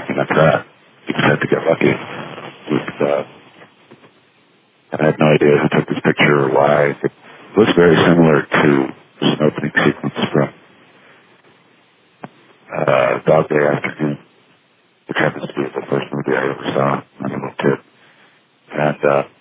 And after that, you just had to get lucky. I had no idea who took this picture or why. It looks very similar to an opening sequence from Dog Day Afternoon, which happens to be the first movie I ever saw when I was a little kid. And